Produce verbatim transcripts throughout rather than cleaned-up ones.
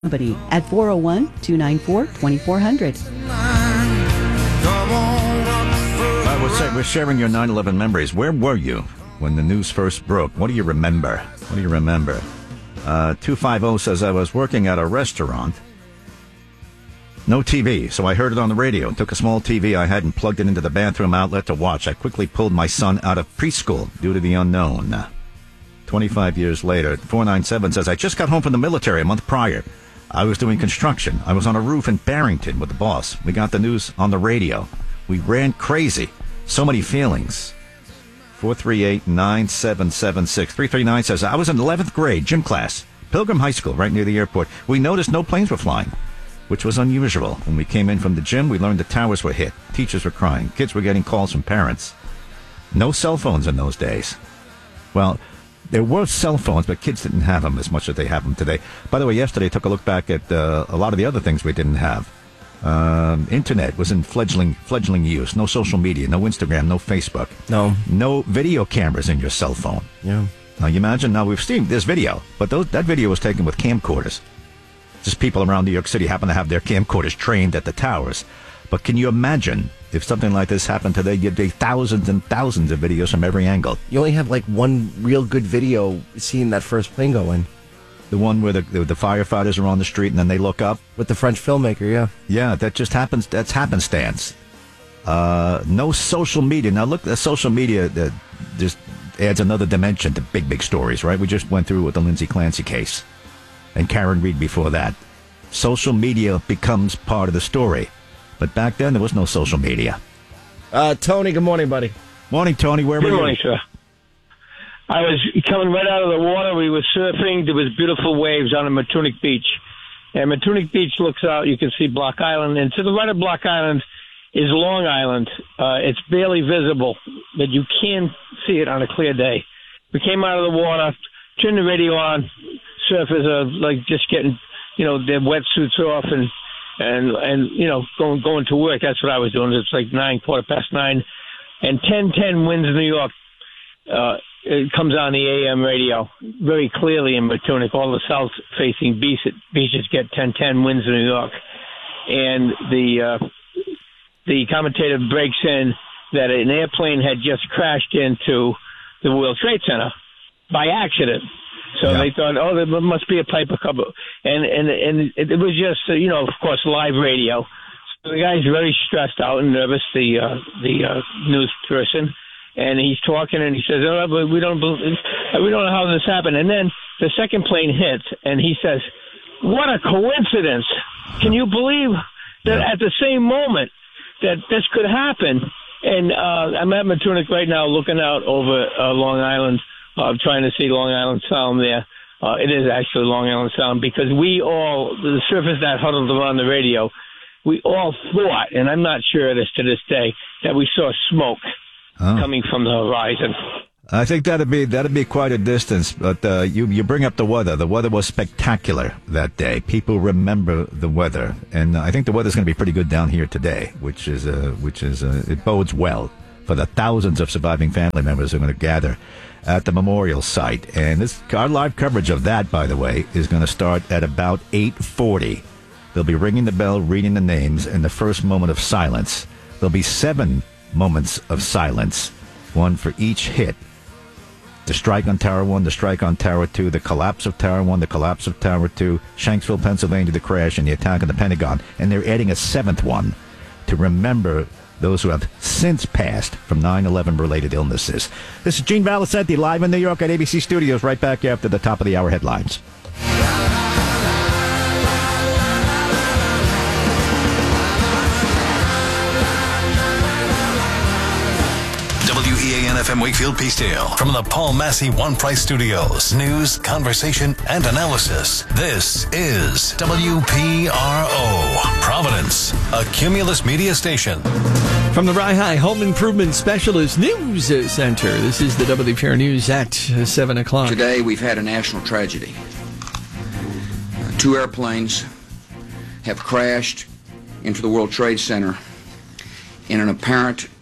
Company at four oh one, two nine four, two four zero zero. Uh, we're, say, we're sharing your nine eleven memories. Where were you when the news first broke? What do you remember? What do you remember? Uh, two fifty says, I was working at a restaurant. No T V, so I heard it on the radio. Took a small T V I had and plugged it into the bathroom outlet to watch. I quickly pulled my son out of preschool due to the unknown. twenty-five years later, four ninety-seven says, I just got home from the military a month prior. I was doing construction. I was on a roof in Barrington with the boss. We got the news on the radio. We ran crazy. So many feelings. four three eight, nine seven seven six. three three nine says, I was in eleventh grade, gym class, Pilgrim High School, right near the airport. We noticed no planes were flying, which was unusual. When we came in from the gym, we learned the towers were hit. Teachers were crying. Kids were getting calls from parents. No cell phones in those days. Well, there were cell phones, but kids didn't have them as much as they have them today. By the way, yesterday I took a look back at uh, a lot of the other things we didn't have. Um, internet was in fledgling fledgling use. No social media, no Instagram, no Facebook. No. No video cameras in your cell phone. Yeah. Now, you imagine, now we've seen this video, but those, that video was taken with camcorders. Just people around New York City happen to have their camcorders trained at the towers. But can you imagine if something like this happened today? You'd get thousands and thousands of videos from every angle. You only have like one real good video seeing that first plane go in. The one where the, the, the firefighters are on the street and then they look up. With the French filmmaker, yeah. Yeah, that just happens. That's happenstance. Uh, no social media. Now, look, the social media that just adds another dimension to big, big stories, right? We just went through with the Lindsay Clancy case. And Karen Reed before that. Social media becomes part of the story. But back then, there was no social media. Uh, Tony, good morning, buddy. Morning, Tony. Where were you? Good morning, sir. I was coming right out of the water. We were surfing. There was beautiful waves on the Matunic Beach. And Matunic Beach looks out. You can see Block Island. And to the right of Block Island is Long Island. Uh, it's barely visible, but you can see it on a clear day. We came out of the water, turned the radio on. Surfers are like just getting, you know, their wetsuits off and and and you know going going to work. That's what I was doing. It's like nine, quarter past nine, and ten ten winds New York. Uh, it comes on the A M radio very clearly in Matunic. All the south-facing beaches, beaches get ten ten winds in New York, and the uh, the commentator breaks in that an airplane had just crashed into the World Trade Center by accident. So yeah. They thought, oh, there must be a Piper Cub. And, and, and it was just, uh, you know, of course, live radio. So the guy's very stressed out and nervous, the uh, the uh, news person. And he's talking and he says, oh, but we don't, believe, we don't know how this happened. And then the second plane hits and he says, what a coincidence. Can you believe that yeah. at the same moment that this could happen? And uh, I'm at Matunic right now looking out over uh, Long Island. I'm uh, trying to see Long Island Sound there. Uh, it is actually Long Island Sound because we all, the surfers that huddled around the radio, we all thought, and I'm not sure of this to this day, that we saw smoke oh. coming from the horizon. I think that'd be that'd be quite a distance. But uh, you you bring up the weather. The weather was spectacular that day. People remember the weather, and I think the weather's going to be pretty good down here today, which is uh, which is uh, it bodes well for the thousands of surviving family members who are going to gather at the memorial site. And this our live coverage of that, by the way, is going to start at about eight forty. They'll be ringing the bell, reading the names, and the first moment of silence. There'll be seven moments of silence, one for each hit. The strike on Tower one, the strike on Tower two, the collapse of Tower one, the collapse of Tower two, Shanksville, Pennsylvania, the crash, and the attack on the Pentagon. And they're adding a seventh one to remember those who have since passed from nine eleven related illnesses. This is Gene Valicenti live in New York at A B C Studios, right back after the top of the hour headlines. W E A N F M Wakefield Peacedale from the Paul Massey One Price Studios. News, conversation, and analysis. This is W P R O, Providence, a Cumulus media station. From the Rye High Home Improvement Specialist News Center, this is the W P R News at seven o'clock. Today we've had a national tragedy. Uh, two airplanes have crashed into the World Trade Center in an apparent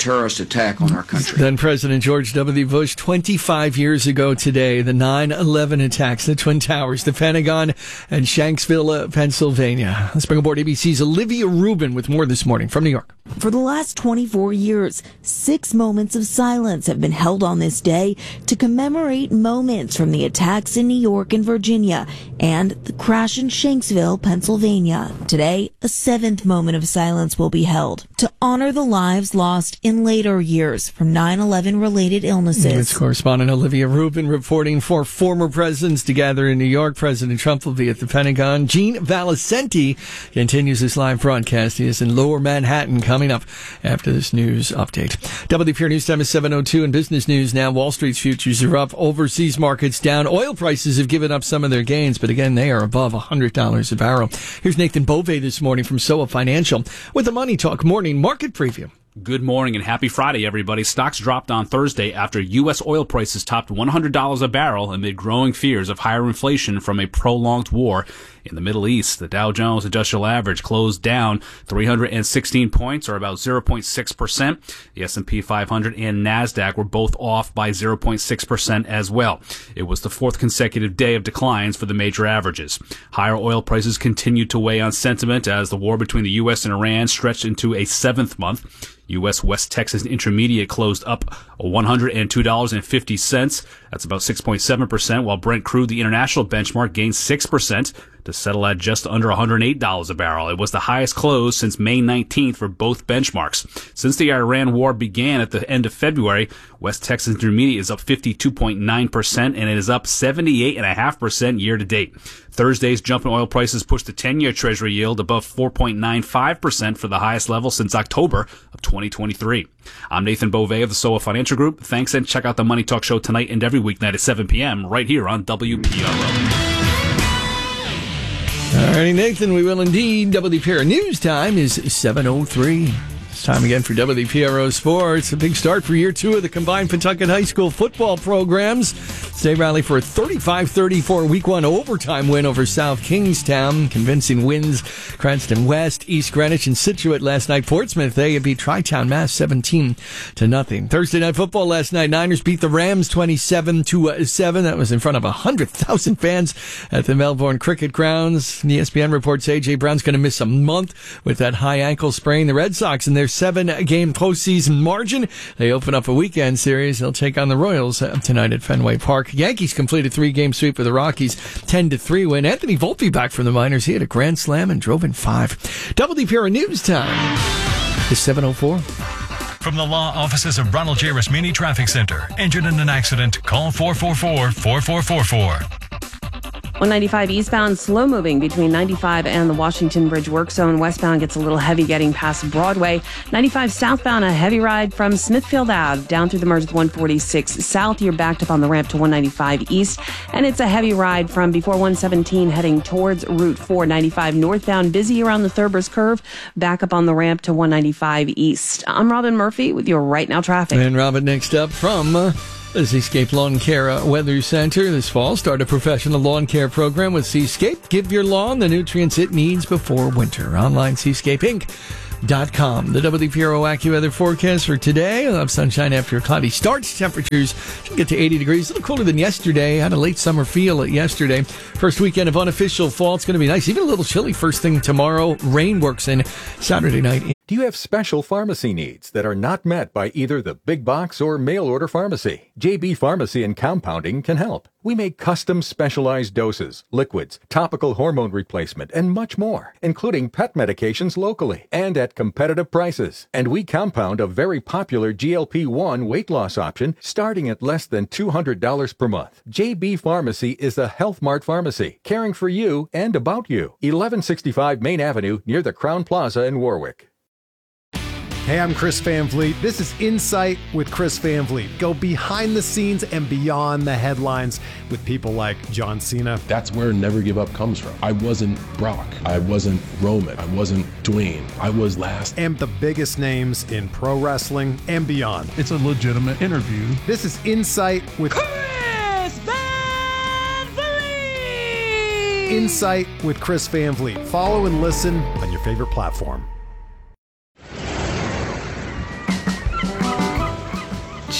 terrorist attack on our country. Then President George W. Bush, twenty-five years ago today, the nine eleven attacks, the Twin Towers, the Pentagon, and Shanksville, Pennsylvania. Let's bring aboard A B C's Olivia Rubin with more this morning from New York. For the last twenty-four years, six moments of silence have been held on this day to commemorate moments from the attacks in New York and Virginia and the crash in Shanksville, Pennsylvania. Today, a seventh moment of silence will be held to honor the lives lost in later years from nine eleven related illnesses. It's correspondent Olivia Rubin reporting for former presidents to gather in New York. President Trump will be at the Pentagon. Gene Valicenti continues his live broadcast. He is in Lower Manhattan coming up after this news update. W P R News Time is seven oh two. In business news now, Wall Street's futures are up. Overseas markets down. Oil prices have given up some of their gains, but again, they are above one hundred dollars a barrel. Here's Nathan Bove this morning from S O A Financial with the Money Talk Morning Market Preview. Good morning and happy Friday, everybody. Stocks dropped on Thursday after U S oil prices topped one hundred dollars a barrel amid growing fears of higher inflation from a prolonged war in the Middle East. The Dow Jones Industrial Average closed down three hundred sixteen points, or about zero point six percent. The S and P five hundred and NASDAQ were both off by zero point six percent as well. It was the fourth consecutive day of declines for the major averages. Higher oil prices continued to weigh on sentiment as the war between the U S and Iran stretched into a seventh month. U S West Texas Intermediate closed up one hundred two dollars and fifty cents. That's about six point seven percent, while Brent crude, the international benchmark, gained six percent to settle at just under one hundred eight dollars a barrel. It was the highest close since May nineteenth for both benchmarks. Since the Iran war began at the end of February, West Texas Intermediate is up fifty-two point nine percent, and it is up seventy-eight point five percent year to date. Thursday's jump in oil prices pushed the ten-year Treasury yield above four point nine five percent for the highest level since October of twenty twenty-three. I'm Nathan Bove of the S O A Financial Group. Thanks, and check out the Money Talk Show tonight and every weeknight at seven p.m. right here on W P R O. All righty, Nathan, we will indeed. W P R News Time is seven oh three. It's time again for W P R O Sports. A big start for year two of the combined Pawtucket High School football programs. They rally for a thirty-five thirty-four week one overtime win over South Kingstown. Convincing wins Cranston West, East Greenwich, and Scituate last night. Portsmouth, they beat Tri-Town Mass seventeen to nothing. Thursday night football last night. Niners beat the Rams twenty-seven to seven. That was in front of one hundred thousand fans at the Melbourne Cricket Grounds. E S P N reports A J Brown's going to miss a month with that high ankle sprain. The Red Sox in their seven-game postseason margin. They open up a weekend series. They'll take on the Royals tonight at Fenway Park. Yankees completed three-game sweep of the Rockies, ten to three win. Anthony Volpe back from the minors. He had a grand slam and drove in five. W P R News Time is seven oh four. From the law offices of Ronald J. Rasmini Traffic Center. Injured in an accident? Call four four four, four four four four. one ninety-five eastbound, slow moving between ninety-five and the Washington Bridge work zone. Westbound gets a little heavy getting past Broadway. ninety-five southbound, a heavy ride from Smithfield Ave down through the merge with one forty-six south. You're backed up on the ramp to one ninety-five east. And it's a heavy ride from before one seventeen heading towards Route four. ninety-five northbound, busy around the Thurber's Curve. Back up on the ramp to one ninety-five east. I'm Robin Murphy with your Right Now traffic. And Robin, next up from Uh The Seascape Lawn Care Weather Center this fall. Start a professional lawn care program with Seascape. Give your lawn the nutrients it needs before winter. Online, seascape inc dot com. The W P R O AccuWeather forecast for today. We'll have sunshine after a cloudy start. Temperatures should get to eighty degrees. A little cooler than yesterday. Had a late summer feel yesterday. First weekend of unofficial fall. It's going to be nice. Even a little chilly first thing tomorrow. Rain works in Saturday night. Do you have special pharmacy needs that are not met by either the big box or mail order pharmacy? J B Pharmacy and Compounding can help. We make custom specialized doses, liquids, topical hormone replacement, and much more, including pet medications locally and at competitive prices. And we compound a very popular G L P one weight loss option starting at less than two hundred dollars per month. J B Pharmacy is a Health Mart pharmacy, caring for you and about you. eleven sixty-five Main Avenue near the Crown Plaza in Warwick. Hey, I'm Chris Van Vliet. This is Insight with Chris Van Vliet. Go behind the scenes and beyond the headlines with people like John Cena. That's where Never Give Up comes from. I wasn't Brock. I wasn't Roman. I wasn't Dwayne. I was last. And the biggest names in pro wrestling and beyond. It's a legitimate interview. This is Insight with Chris Van Vliet. Insight with Chris Van Vliet. Follow and listen on your favorite platform.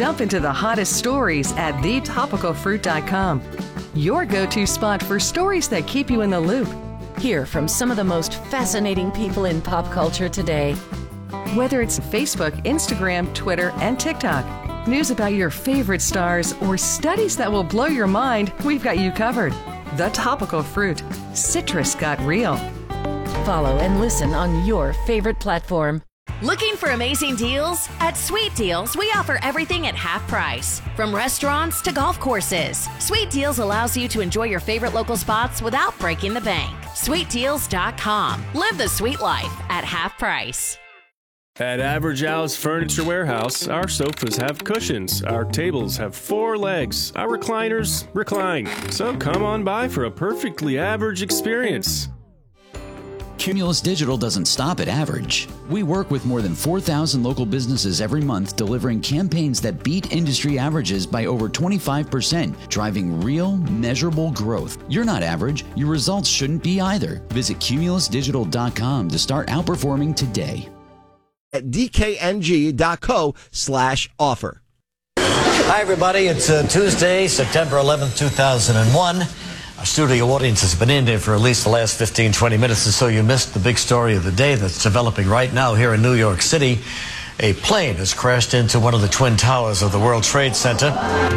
Jump into the hottest stories at the topical fruit dot com. Your go-to spot for stories that keep you in the loop. Hear from some of the most fascinating people in pop culture today. Whether it's Facebook, Instagram, Twitter, and TikTok, news about your favorite stars, or studies that will blow your mind, we've got you covered. The Topical Fruit. Citrus got real. Follow and listen on your favorite platform. Looking for amazing deals? At Sweet Deals, we offer everything at half price. From restaurants to golf courses, Sweet Deals allows you to enjoy your favorite local spots without breaking the bank. sweet deals dot com. Live the sweet life at half price. At Average Al's Furniture Warehouse, our sofas have cushions, our tables have four legs, our recliners recline. So come on by for a perfectly average experience. Cumulus Digital doesn't stop at average. We work with more than four thousand local businesses every month, delivering campaigns that beat industry averages by over twenty-five percent, driving real, measurable growth. You're not average. Your results shouldn't be either. Visit cumulus digital dot com to start outperforming today. At d k n g dot co slash offer. Hi, everybody. It's uh, Tuesday, September eleventh, two thousand one. Our studio audience has been in there for at least the last fifteen, twenty minutes, and so you missed the big story of the day that's developing right now here in New York City. A plane has crashed into one of the twin towers of the World Trade Center.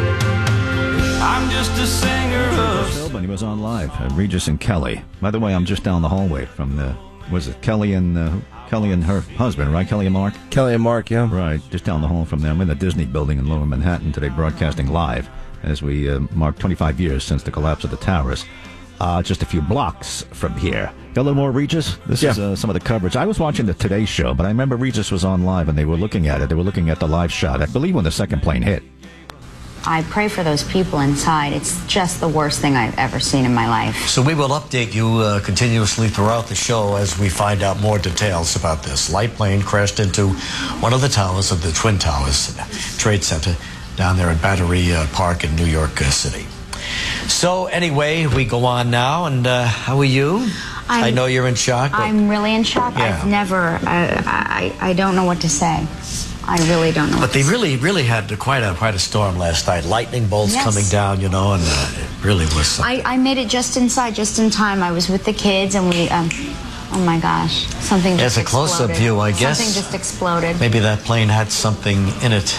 I'm just a singer of... Philbin, he was on live. Uh, Regis and Kelly. By the way, I'm just down the hallway from the... Was it Kelly and... Uh, Kelly and her husband, right? Kelly and Mark? Kelly and Mark, yeah. Right, just down the hall from them in the Disney building in Lower Manhattan today, broadcasting live as we uh, mark twenty-five years since the collapse of the towers. Uh, just a few blocks from here. Got a little more Regis? This yeah. is uh, some of the coverage. I was watching the Today Show, but I remember Regis was on live and they were looking at it. They were looking at the live shot, I believe, when the second plane hit. I pray for those people inside. It's just the worst thing I've ever seen in my life. So we will update you uh, continuously throughout the show as we find out more details about this. Light plane crashed into one of the towers of the Twin Towers Trade Center down there at Battery uh, Park in New York uh, City. So anyway, we go on now, and uh, how are you? I'm, I know you're in shock. But I'm really in shock. Yeah. I've never, I, I, I don't know what to say. I really don't know. But they really, really had quite a quite a storm last night. Lightning bolts yes. coming down, you know, and uh, it really was something. I, I made it just inside, just in time. I was with the kids, and we, um, oh my gosh, something just There's a close-up view, I guess. Something just exploded. Maybe that plane had something in it.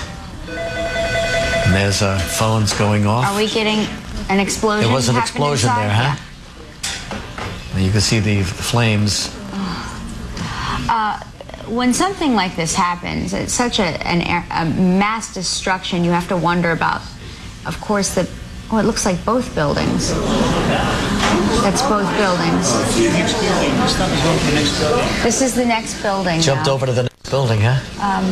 And there's uh, phones going off. Are we getting an explosion? There was an explosion inside? there, huh? Yeah. You can see the flames. Uh... When something like this happens, it's such a, an, a mass destruction, you have to wonder about, of course, the, oh, it looks like both buildings. That's both buildings. This is the next building. Jumped now. over to the next building, huh? Um,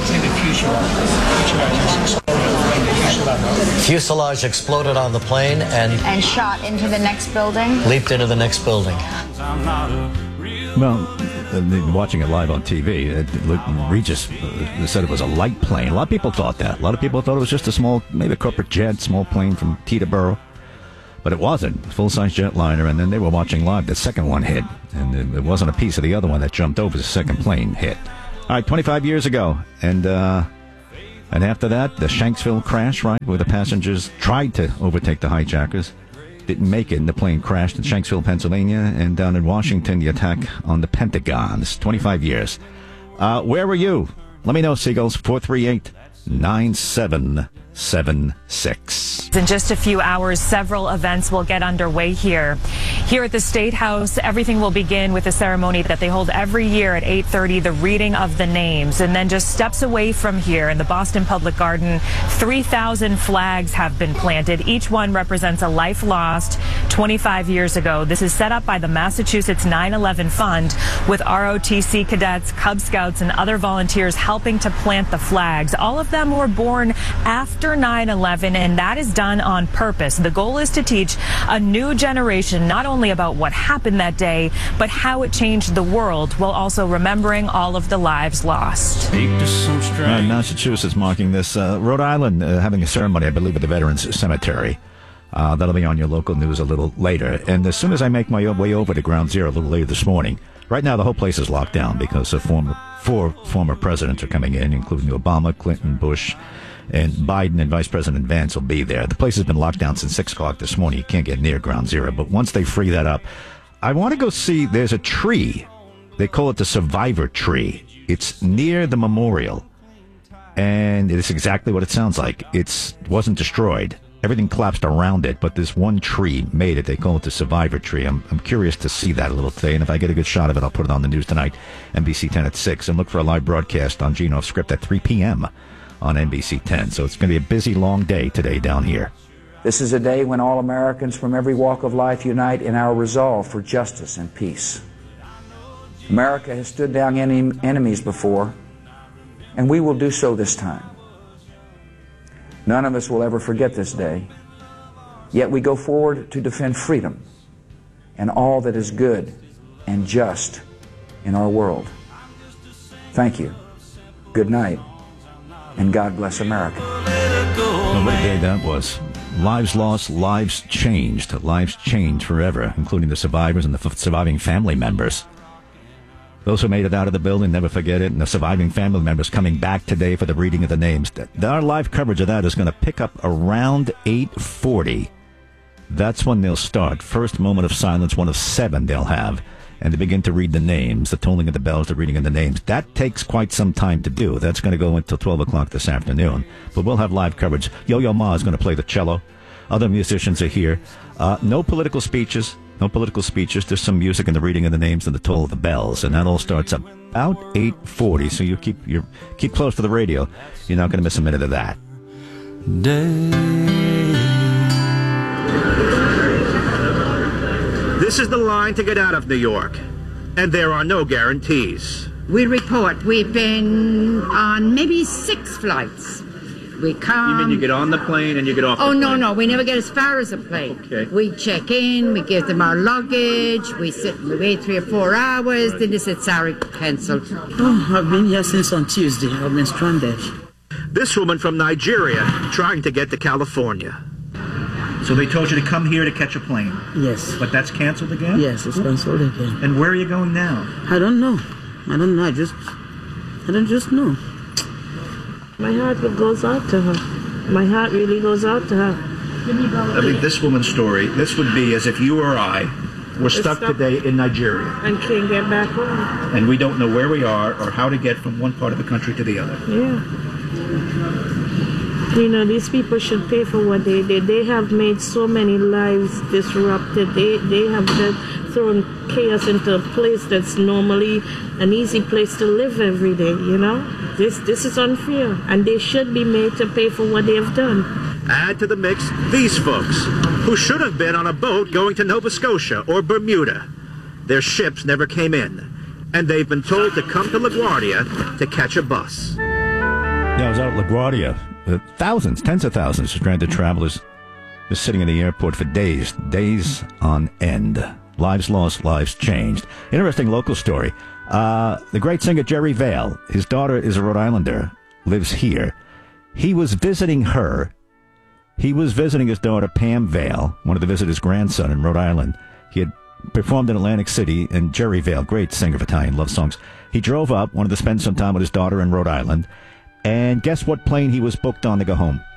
Fuselage exploded on the plane and... And shot into the next building? Leaped into the next building. Well... watching it live on T V, it, it, Regis uh, said it was a light plane. A lot of people thought that. A lot of people thought it was just a small, maybe a corporate jet, small plane from Teterboro. But it wasn't. Full-size jetliner, and then they were watching live. The second one hit, and it, it wasn't a piece of the other one that jumped over. The second plane hit. All right, twenty-five years ago. And uh, and after that, the Shanksville crash, right, where the passengers tried to overtake the hijackers. Didn't make it, and the plane crashed in Shanksville, Pennsylvania, and down in Washington, the attack on the Pentagon. It's twenty-five years. Uh, where were you? Let me know, Seagulls. four three eight, nine seven seven six. In just a few hours, several events will get underway here. Here at the State House, everything will begin with a ceremony that they hold every year at eight thirty, the reading of the names. And then just steps away from here in the Boston Public Garden, three thousand flags have been planted. Each one represents a life lost twenty-five years ago. This is set up by the Massachusetts nine eleven Fund with R O T C cadets, Cub Scouts, and other volunteers helping to plant the flags. All of them were born after nine eleven, and that is done on purpose. The goal is to teach a new generation not only about what happened that day, but how it changed the world, while also remembering all of the lives lost. Uh, Massachusetts marking this. Uh, Rhode Island uh, having a ceremony, I believe, at the Veterans Cemetery. Uh, that'll be on your local news a little later. And as soon as I make my way over to Ground Zero a little later this morning, right now the whole place is locked down because of former, four former presidents are coming in, including Obama, Clinton, Bush, and Biden and Vice President Vance will be there. The place has been locked down since six o'clock this morning. You can't get near Ground Zero. But once they free that up, I want to go see, there's a tree. They call it the Survivor Tree. It's near the memorial. And it is exactly what it sounds like. It wasn't destroyed. Everything collapsed around it, but this one tree made it. They call it the Survivor Tree. I'm, I'm curious to see that a little today, and if I get a good shot of it, I'll put it on the news tonight, N B C ten at six, and look for a live broadcast on Gene Off Script at three p.m. on N B C ten. So it's going to be a busy, long day today down here. This is a day when all Americans from every walk of life unite in our resolve for justice and peace. America has stood down any enemies before, and we will do so this time. None of us will ever forget this day, yet we go forward to defend freedom and all that is good and just in our world. Thank you, good night, and God bless America. Well, what a day that was. Lives lost, lives changed. Lives changed forever, including the survivors and the f- surviving family members. Those who made it out of the building, never forget it, and the surviving family members coming back today for the reading of the names. Our live coverage of that is going to pick up around eight forty. That's when they'll start. First moment of silence, one of seven they'll have. And they begin to read the names, the tolling of the bells, the reading of the names. That takes quite some time to do. That's going to go until twelve o'clock this afternoon. But we'll have live coverage. Yo-Yo Ma is going to play the cello. Other musicians are here. Uh, no political speeches. No political speeches, just some music and the reading of the names and the toll of the bells. And that all starts about eight forty, so you keep you keep close to the radio. You're not going to miss a minute of that. This is the line to get out of New York, and there are no guarantees. We report we've been on maybe six flights. We come. You mean you get on the plane and you get off the Oh, plane? no, no. We never get as far as a plane. Okay. We check in, we give them our luggage, we sit and we wait three or four hours, then they say, sorry, cancelled. Oh, I've been here since on Tuesday. I've been stranded. This woman from Nigeria trying to get to California. So they told you to come here to catch a plane? Yes. But that's canceled again? Yes, it's canceled again. And where are you going now? I don't know. I don't know. I just, I don't just know. My heart goes out to her. My heart really goes out to her. I mean, this woman's story, this would be as if you or I were stuck today in Nigeria. And can't get back home. And we don't know where we are or how to get from one part of the country to the other. Yeah. You know, these people should pay for what they did. They have made so many lives disrupted. They, they have thrown chaos into a place that's normally an easy place to live every day, you know? This this is unfair, and they should be made to pay for what they have done. Add to the mix these folks, who should have been on a boat going to Nova Scotia or Bermuda. Their ships never came in, and they've been told to come to LaGuardia to catch a bus. Yeah, I was out at LaGuardia. Uh, thousands, tens of thousands of stranded travelers just sitting in the airport for days, days on end. Lives lost, lives changed. Interesting local story. Uh, the great singer Jerry Vale, his daughter is a Rhode Islander, lives here. He was visiting her. He was visiting his daughter, Pam Vale, one of the visitor's grandson in Rhode Island. He had performed in Atlantic City, and Jerry Vale, great singer of Italian love songs. He drove up, wanted to spend some time with his daughter in Rhode Island, and guess what plane he was booked on to go home?